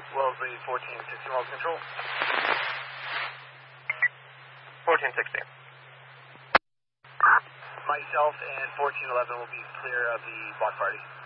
Wellesley 1460 Wells Control. 1460. Myself and 1411 will be clear of the block party.